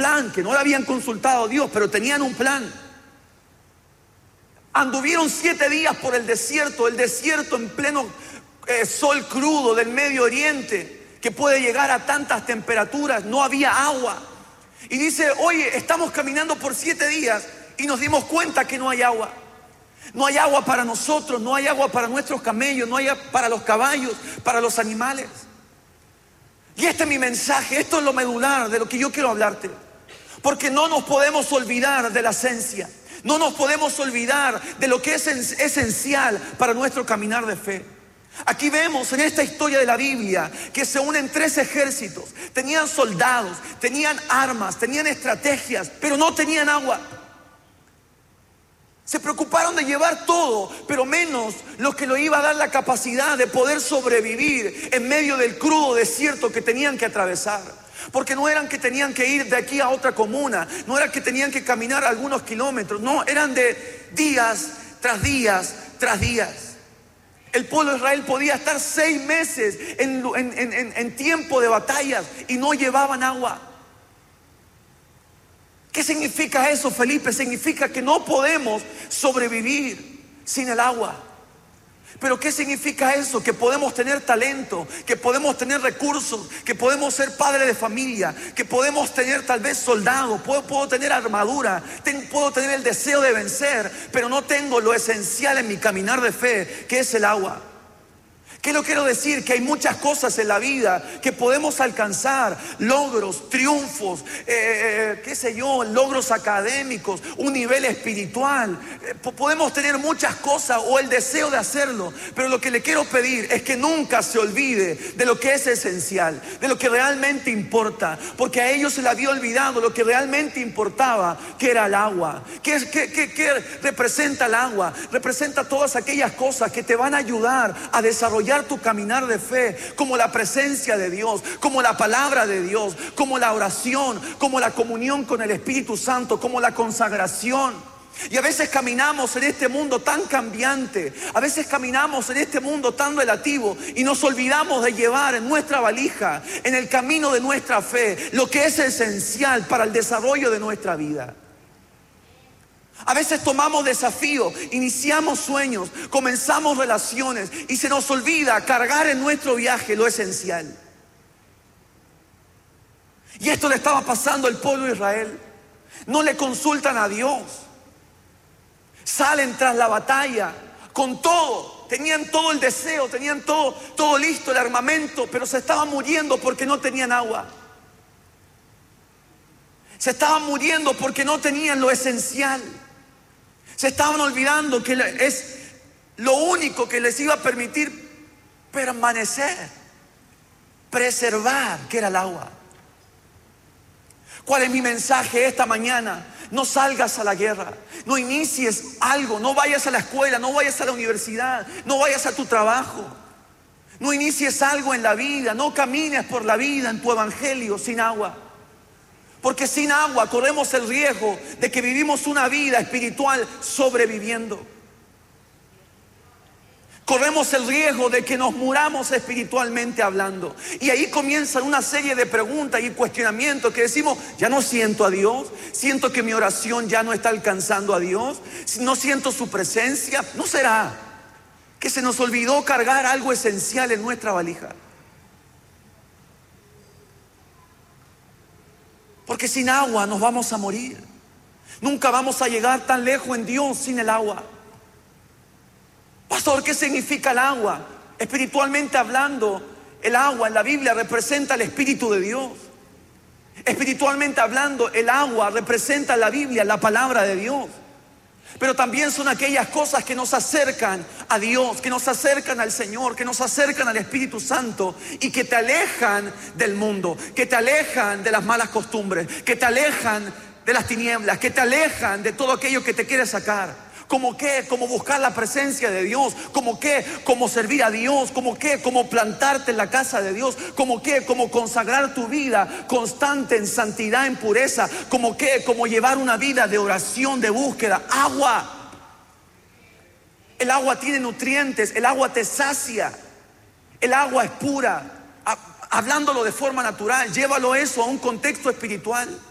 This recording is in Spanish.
plan, que no le habían consultado a Dios, pero tenían un plan. Anduvieron 7 días por el desierto en pleno sol crudo del Medio Oriente, que puede llegar a tantas temperaturas. No había agua. Y dice, oye, estamos caminando por 7 días y nos dimos cuenta que no hay agua. No hay agua para nosotros, no hay agua para nuestros camellos, no hay agua para los caballos, para los animales. Y este es mi mensaje, esto es lo medular de lo que yo quiero hablarte. Porque no nos podemos olvidar de la esencia. No nos podemos olvidar de lo que es esencial para nuestro caminar de fe. Aquí vemos en esta historia de la Biblia que se unen 3 ejércitos. Tenían soldados, tenían armas, tenían estrategias, pero no tenían agua. Se preocuparon de llevar todo, pero menos lo que le iba a dar la capacidad de poder sobrevivir en medio del crudo desierto que tenían que atravesar. Porque no eran que tenían que ir de aquí a otra comuna, no era que tenían que caminar algunos kilómetros, no, eran de días tras días tras días. El pueblo de Israel podía estar 6 meses en tiempo de batallas y no llevaban agua. ¿Qué significa eso, Felipe? Significa que no podemos sobrevivir sin el agua. Pero ¿qué significa eso? Que podemos tener talento, que podemos tener recursos, que podemos ser padres de familia, que podemos tener tal vez soldados, puedo tener armadura, puedo tener el deseo de vencer, pero no tengo lo esencial en mi caminar de fe, que es el agua. ¿Qué lo quiero decir? Que hay muchas cosas en la vida que podemos alcanzar, logros, triunfos, qué sé yo, logros académicos, un nivel espiritual. Podemos tener muchas cosas o el deseo de hacerlo, pero lo que le quiero pedir es que nunca se olvide de lo que es esencial, de lo que realmente importa, porque a ellos se le había olvidado lo que realmente importaba, que era el agua. ¿Qué representa el agua? Representa todas aquellas cosas que te van a ayudar a desarrollar tu caminar de fe, como la presencia de Dios, como la palabra de Dios, como la oración, como la comunión con el Espíritu Santo, como la consagración. Y a veces caminamos en este mundo tan cambiante, a veces caminamos en este mundo tan relativo y nos olvidamos de llevar en nuestra valija, en el camino de nuestra fe, lo que es esencial para el desarrollo de nuestra vida. A veces tomamos desafíos, iniciamos sueños, comenzamos relaciones y se nos olvida cargar en nuestro viaje lo esencial. Y esto le estaba pasando al pueblo de Israel. No le consultan a Dios. Salen tras la batalla con todo. Tenían todo el deseo, tenían todo listo, el armamento, pero se estaban muriendo porque no tenían agua. Se estaban muriendo porque no tenían lo esencial. Se estaban olvidando que es lo único que les iba a permitir permanecer, preservar, que era el agua. ¿Cuál es mi mensaje esta mañana? No salgas a la guerra, no inicies algo, no vayas a la escuela, no vayas a la universidad, no vayas a tu trabajo, no inicies algo en la vida, no camines por la vida en tu evangelio sin agua. Porque sin agua corremos el riesgo de que vivimos una vida espiritual sobreviviendo. Corremos el riesgo de que nos muramos espiritualmente hablando. Y ahí comienzan una serie de preguntas y cuestionamientos que decimos, ya no siento a Dios, siento que mi oración ya no está alcanzando a Dios, no siento su presencia. ¿No será que se nos olvidó cargar algo esencial en nuestra valija? Porque sin agua nos vamos a morir. Nunca vamos a llegar tan lejos en Dios sin el agua. Pastor, ¿qué significa el agua? Espiritualmente hablando, el agua en la Biblia representa el Espíritu de Dios. Espiritualmente hablando, el agua representa en la Biblia la palabra de Dios. Pero también son aquellas cosas que nos acercan a Dios, que nos acercan al Señor, que nos acercan al Espíritu Santo y que te alejan del mundo, que te alejan de las malas costumbres, que te alejan de las tinieblas, que te alejan de todo aquello que te quiere sacar. ¿Cómo qué? ¿Cómo buscar la presencia de Dios? ¿Cómo qué? ¿Cómo servir a Dios? ¿Cómo qué? ¿Cómo plantarte en la casa de Dios? ¿Cómo qué? ¿Cómo consagrar tu vida constante en santidad, en pureza? ¿Cómo qué? ¿Cómo llevar una vida de oración, de búsqueda? Agua. El agua tiene nutrientes, el agua te sacia, el agua es pura. Hablándolo de forma natural, llévalo eso a un contexto espiritual.